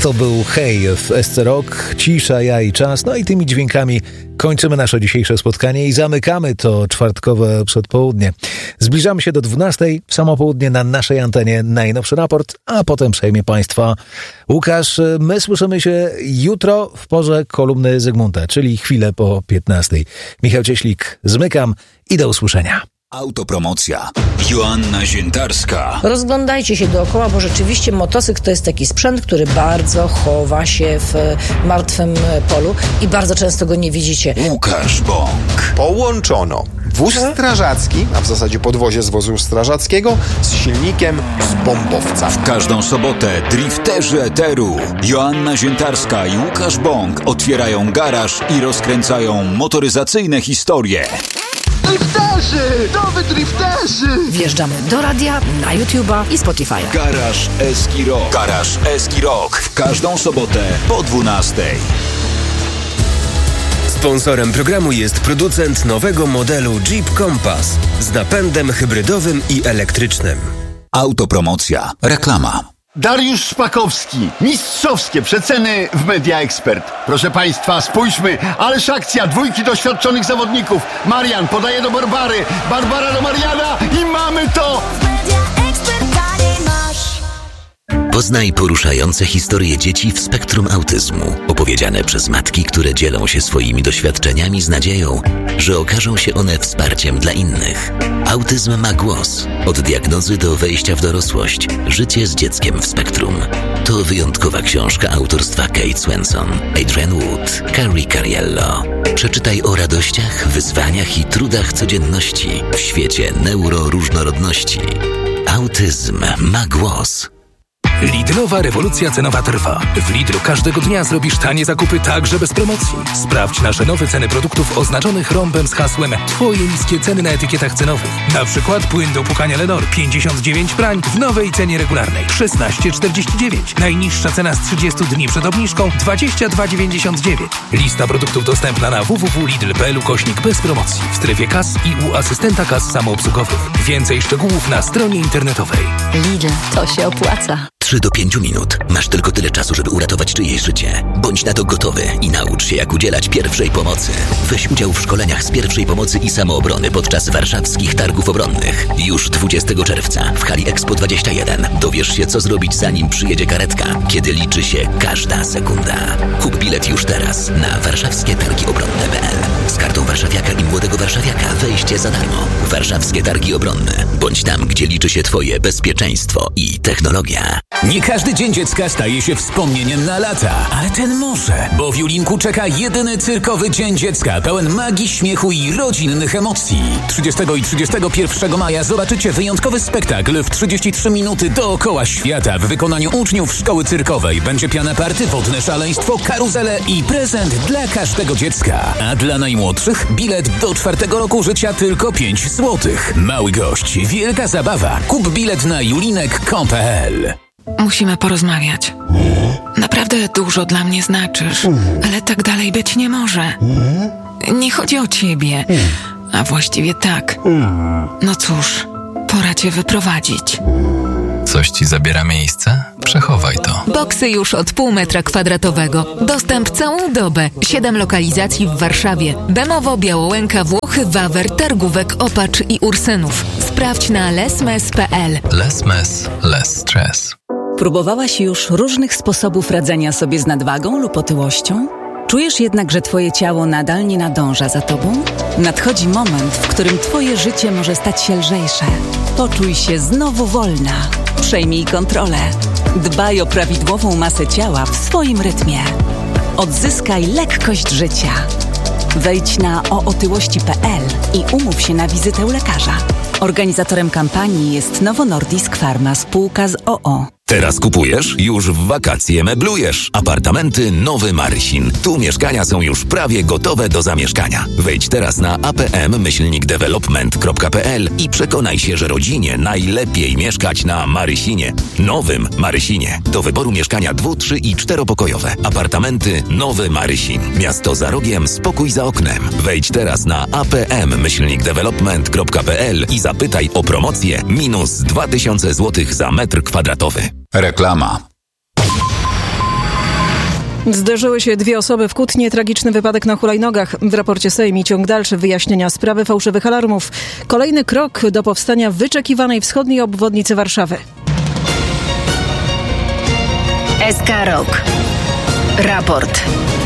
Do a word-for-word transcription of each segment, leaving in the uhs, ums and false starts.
To był Hej w S C Rock, cisza, ja i czas. No i tymi dźwiękami kończymy nasze dzisiejsze spotkanie i zamykamy to czwartkowe przedpołudnie. Zbliżamy się do dwunastej, w samo południe na naszej antenie najnowszy raport, a potem przejmie Państwa Łukasz. My słyszymy się jutro w porze kolumny Zygmunta, czyli chwilę po piętnastej. Michał Cieślik, zmykam i do usłyszenia. Autopromocja. Joanna Ziętarska. Rozglądajcie się dookoła, bo rzeczywiście motocykl to jest taki sprzęt, który bardzo chowa się w martwym polu i bardzo często go nie widzicie. Łukasz Bąk. Połączono wóz strażacki, a w zasadzie podwozie z wozu strażackiego, z silnikiem z bombowca. W każdą sobotę drifterzy eteru Joanna Ziętarska i Łukasz Bąk otwierają garaż i rozkręcają motoryzacyjne historie. Drifterzy! Nowy drifterzy! Wjeżdżamy do radia, na YouTube'a i Spotify'a. Garaż Eski Rock. Garaż Eski Rock. W każdą sobotę po dwunastej. Sponsorem programu jest producent nowego modelu Jeep Compass z napędem hybrydowym i elektrycznym. Autopromocja. Reklama. Dariusz Szpakowski. Mistrzowskie przeceny w Media Expert. Proszę Państwa, spójrzmy. Ależ akcja dwójki doświadczonych zawodników. Marian podaje do Barbary. Barbara do Mariana i mamy to! Poznaj poruszające historie dzieci w spektrum autyzmu, opowiedziane przez matki, które dzielą się swoimi doświadczeniami z nadzieją, że okażą się one wsparciem dla innych. Autyzm ma głos. Od diagnozy do wejścia w dorosłość. Życie z dzieckiem w spektrum. To wyjątkowa książka autorstwa Kate Swenson, Adrian Wood, Carrie Cariello. Przeczytaj o radościach, wyzwaniach i trudach codzienności w świecie neuroróżnorodności. Autyzm ma głos. Lidlowa rewolucja cenowa trwa. W Lidlu każdego dnia zrobisz tanie zakupy także bez promocji. Sprawdź nasze nowe ceny produktów oznaczonych rąbem z hasłem Twoje niskie ceny na etykietach cenowych. Na przykład płyn do płukania Lenor pięćdziesiąt dziewięć prań w nowej cenie regularnej szesnaście czterdzieści dziewięć. Najniższa cena z trzydziestu dni przed obniżką dwadzieścia dwa dziewięćdziesiąt dziewięć. Lista produktów dostępna na w w w kropka lidl kropka p l ukośnik bez promocji w strefie kas i u asystenta kas samoobsługowych. Więcej szczegółów na stronie internetowej. Lidl, to się opłaca. trzy do pięciu minut. Masz tylko tyle czasu, żeby uratować czyjeś życie. Bądź na to gotowy i naucz się, jak udzielać pierwszej pomocy. Weź udział w szkoleniach z pierwszej pomocy i samoobrony podczas warszawskich targów obronnych. Już dwudziestego czerwca w hali Expo dwadzieścia jeden dowiesz się, co zrobić, zanim przyjedzie karetka, kiedy liczy się każda sekunda. Kup bilet już teraz na warszawskie targi obronne kropka p l. Z kartą warszawiaka i młodego warszawiaka wejście za darmo. Warszawskie targi obronne. Bądź tam, gdzie liczy się Twoje bezpieczeństwo i technologia. Nie każdy dzień dziecka staje się wspomnieniem na lata, ale ten może, bo w Julinku czeka jedyny cyrkowy dzień dziecka, pełen magii, śmiechu i rodzinnych emocji. trzydziestego i trzydziestego pierwszego maja zobaczycie wyjątkowy spektakl w trzydzieści trzy minuty dookoła świata w wykonaniu uczniów szkoły cyrkowej. Będzie piana party, wodne szaleństwo, karuzele i prezent dla każdego dziecka. A dla najmłodszych bilet do czwartego roku życia tylko pięć złotych. Mały gość, wielka zabawa. Kup bilet na julinek kropka com kropka p l. Musimy porozmawiać. Naprawdę dużo dla mnie znaczysz, ale tak dalej być nie może. Nie chodzi o ciebie, a właściwie tak. No cóż, pora cię wyprowadzić. Coś ci zabiera miejsce? Przechowaj to. Boksy już od pół metra kwadratowego. Dostęp całą dobę. Siedem lokalizacji w Warszawie. Bemowo, Białołęka, Włochy, Wawer, Targówek, Opacz i Ursynów. Sprawdź na lesmes kropka p l. Lesmes, less stress. Próbowałaś już różnych sposobów radzenia sobie z nadwagą lub otyłością? Czujesz jednak, że twoje ciało nadal nie nadąża za tobą? Nadchodzi moment, w którym twoje życie może stać się lżejsze. Poczuj się znowu wolna. Przejmij kontrolę. Dbaj o prawidłową masę ciała w swoim rytmie. Odzyskaj lekkość życia. Wejdź na o otyłości kropka p l i umów się na wizytę u lekarza. Organizatorem kampanii jest Novo Nordisk Pharma, spółka z o o. Teraz kupujesz? Już w wakacje meblujesz. Apartamenty Nowy Marysin. Tu mieszkania są już prawie gotowe do zamieszkania. Wejdź teraz na a p m myślnik development kropka p l i przekonaj się, że rodzinie najlepiej mieszkać na Marysinie. Nowym Marysinie. Do wyboru mieszkania dwu, trzy i czteropokojowe. Apartamenty Nowy Marysin. Miasto za rogiem, spokój za oknem. Wejdź teraz na a p m myślnik development kropka p l i zapytaj o promocję minus dwa tysiące złotych za metr kwadratowy. Reklama. Zderzyły się dwie osoby w Kutnie. Tragiczny wypadek na hulajnogach. W raporcie Sejm ciąg dalszy wyjaśnienia sprawy fałszywych alarmów. Kolejny krok do powstania wyczekiwanej wschodniej obwodnicy Warszawy. S K Rok. Raport.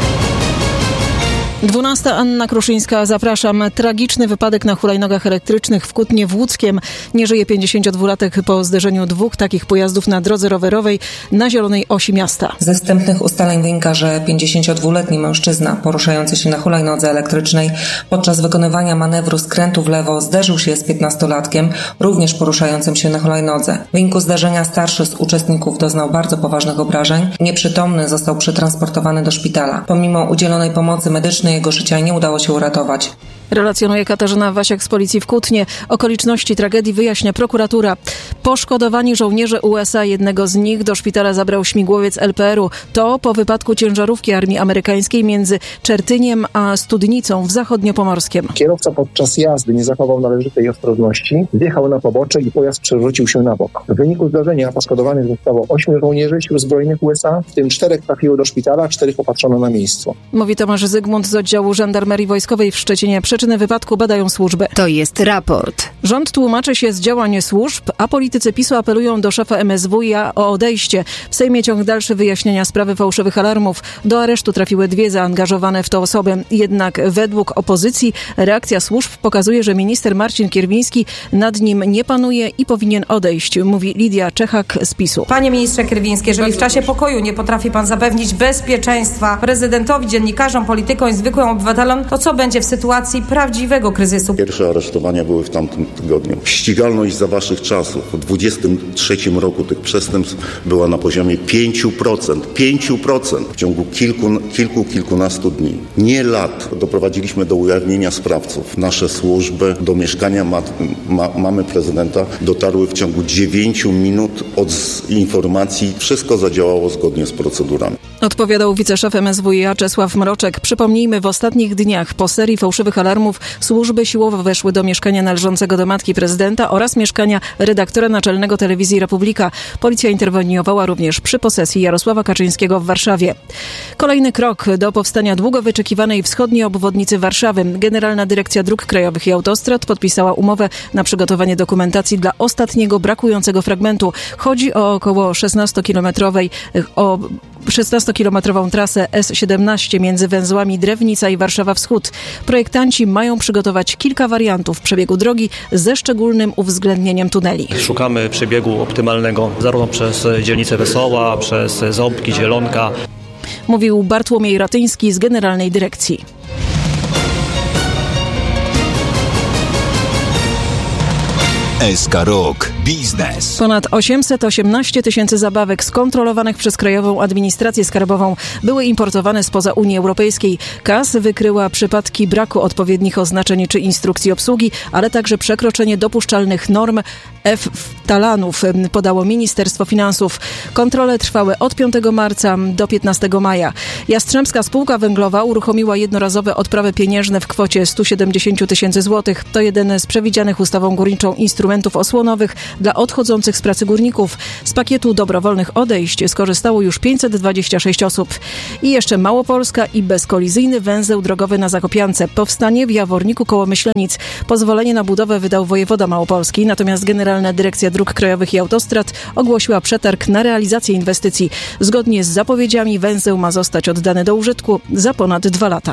dwunasta Anna Kruszyńska, zapraszam. Tragiczny wypadek na hulajnogach elektrycznych w Kutnie w Łódzkiem. Nie żyje pięćdziesięciodwulatek po zderzeniu dwóch takich pojazdów na drodze rowerowej na zielonej osi miasta. Ze wstępnych ustaleń wynika, że pięćdziesięciodwuletni mężczyzna poruszający się na hulajnodze elektrycznej podczas wykonywania manewru skrętu w lewo zderzył się z piętnastolatkiem, również poruszającym się na hulajnodze. W wyniku zdarzenia starszy z uczestników doznał bardzo poważnych obrażeń. Nieprzytomny został przetransportowany do szpitala. Pomimo udzielonej pomocy medycznej jego życia nie udało się uratować. Relacjonuje Katarzyna Wasiak z policji w Kutnie. Okoliczności tragedii wyjaśnia prokuratura. Poszkodowani żołnierze U S A, jednego z nich do szpitala zabrał śmigłowiec L P R u. To po wypadku ciężarówki armii amerykańskiej między Czertyniem a Studnicą w Zachodniopomorskiem. Kierowca podczas jazdy nie zachował należytej ostrożności, wjechał na pobocze i pojazd przewrócił się na bok. W wyniku zdarzenia poszkodowanych zostało ośmiu żołnierzy sił zbrojnych U S A, w tym czterech trafiło do szpitala, czterech opatrzono na miejscu. Mówi Tomasz Zygmunt z oddziału Żandarmerii Wojskowej w Szczecinie. Przyczyny wypadku badają służby. To jest raport. Rząd tłumaczy się z działań służb, a politycy PiSu apelują do szefa M S W i A o odejście. W Sejmie ciąg dalszy wyjaśnienia sprawy fałszywych alarmów. Do aresztu trafiły dwie zaangażowane w to osoby. Jednak według opozycji reakcja służb pokazuje, że minister Marcin Kierwiński nad nim nie panuje i powinien odejść, mówi Lidia Czechak z PiSu. Panie ministrze Kierwiński, jeżeli w czasie pokoju nie potrafi pan zapewnić bezpieczeństwa prezydentowi, dziennikarzom, politykom i zwykłym obywatelom, to co będzie w sytuacji prawdziwego kryzysu? Pierwsze aresztowania były w tamtym tygodniu. Ścigalność za waszych czasów w dwudziestym trzecim roku tych przestępstw była na poziomie pięć procent. pięć procent w ciągu kilku, kilku, kilkunastu dni. Nie lat doprowadziliśmy do ujawnienia sprawców. Nasze służby do mieszkania ma, ma, mamy prezydenta dotarły w ciągu dziewięciu minut od informacji. Wszystko zadziałało zgodnie z procedurami. Odpowiadał wiceszef M S W i A Czesław Mroczek. Przypomnijmy, w ostatnich dniach po serii fałszywych alarmów służby siłowo weszły do mieszkania należącego do matki prezydenta oraz mieszkania redaktora naczelnego Telewizji Republika. Policja interweniowała również przy posesji Jarosława Kaczyńskiego w Warszawie. Kolejny krok do powstania długo wyczekiwanej wschodniej obwodnicy Warszawy. Generalna Dyrekcja Dróg Krajowych i Autostrad podpisała umowę na przygotowanie dokumentacji dla ostatniego brakującego fragmentu. Chodzi o około szesnastokilometrowej o szesnastokilometrową trasę S siedemnaście między węzłami Drewnica i Warszawa Wschód. Projektanci mają przygotować kilka wariantów przebiegu drogi ze szczególnym uwzględnieniem tuneli. Szukamy przebiegu optymalnego zarówno przez dzielnicę Wesoła, przez Ząbki, Zielonka. Mówił Bartłomiej Ratyński z Generalnej Dyrekcji. S K Rok. Biznes. Ponad osiemset osiemnaście tysięcy zabawek skontrolowanych przez Krajową Administrację Skarbową były importowane spoza Unii Europejskiej. K A S wykryła przypadki braku odpowiednich oznaczeń czy instrukcji obsługi, ale także przekroczenie dopuszczalnych norm F-talanów, podało Ministerstwo Finansów. Kontrole trwały od piątego marca do piętnastego maja. Jastrzębska Spółka Węglowa uruchomiła jednorazowe odprawy pieniężne w kwocie sto siedemdziesiąt tysięcy złotych. To jeden z przewidzianych ustawą górniczą instrumentów osłonowych dla odchodzących z pracy górników. Z pakietu dobrowolnych odejść skorzystało już pięćset dwadzieścia sześć osób. I jeszcze Małopolska i bezkolizyjny węzeł drogowy na Zakopiance. Powstanie w Jaworniku koło Myślenic. Pozwolenie na budowę wydał wojewoda małopolski, natomiast Generalna Dyrekcja Dróg Krajowych i Autostrad ogłosiła przetarg na realizację inwestycji. Zgodnie z zapowiedziami węzeł ma zostać oddany do użytku za ponad dwa lata.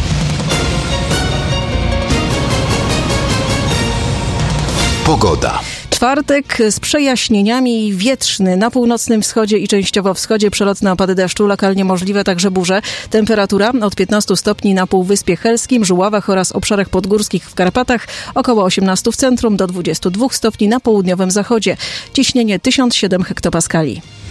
Pogoda. Czwartek z przejaśnieniami, wietrzny na północnym wschodzie i częściowo wschodzie, przelotne opady deszczu, lokalnie możliwe także burze. Temperatura od piętnastu stopni na Półwyspie Helskim, Żuławach oraz obszarach podgórskich w Karpatach, około osiemnastu w centrum, do dwudziestu dwóch stopni na południowym zachodzie. Ciśnienie tysiąc siedem hektopaskali.